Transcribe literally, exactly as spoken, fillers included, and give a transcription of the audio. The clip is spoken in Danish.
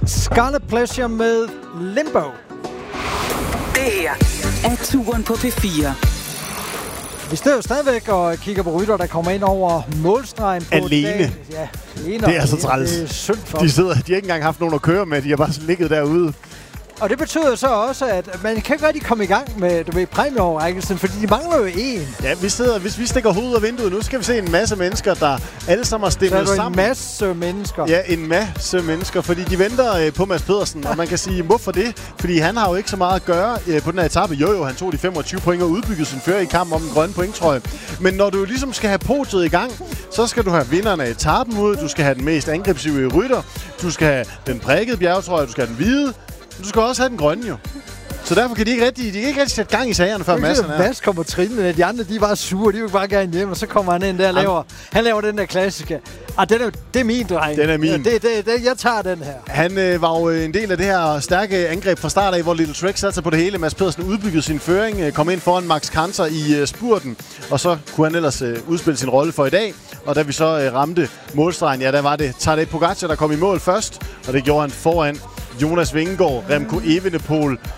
Scarlet Pleasure med Limbo. Det her er turen på P fire. Vi står jo stadigvæk og kigger på rytter, der kommer ind over målstregen på alene. Dagen. Ja, alene. Det er så træls. Det er synd for de, sidder, de har ikke engang haft nogen at køre med. De har bare ligget derude. Og det betyder så også, at man kan ikke rigtig komme i gang med, du ved, præmieoverrækkelsen, fordi de mangler jo en. Ja, vi sidder, hvis vi stikker hovedet af vinduet, nu skal vi se en masse mennesker, der alle sammen har stillet sammen. sammen. en masse mennesker. Ja, en masse mennesker, fordi de venter øh, på Mads Pedersen, og man kan sige, hvorfor det? Fordi han har jo ikke så meget at gøre øh, på den her etape. Jo, jo, han tog de femogtyve point og udbyggede sin fører i kamp om den grønne pointtrøje. Men når du ligesom skal have podiet i gang, så skal du have vinderen af etapen ud, du skal have den mest angrebsive rytter, du skal have den prikkede bjergetrøje, du skal have den hvide, du skal også have den grønne jo. Så derfor kan de ikke rigtig, de kan ikke rigtig sætte gang i sagerne, før Madsen er. Mads kommer trillende, de andre de er bare sure, de vil bare gerne hjem, og så kommer han ind der og laver, han laver den der klassiske. Ah, den er, det er min, dreng. Den er min. Ja, det, det, det, jeg tager den her. Han øh, var jo en del af det her stærke angreb fra start af, hvor Little Trek satte sig på det hele. Mads Pedersen udbyggede sin føring, øh, kom ind foran Max Kanter i øh, spurten, og så kunne han ellers øh, udspille sin rolle for i dag. Og da vi så øh, ramte målstregen, ja, der var det Tadej Pogacar, der kom i mål først, og det gjorde han foran Jonas Vingegaard, Remco Evenepoel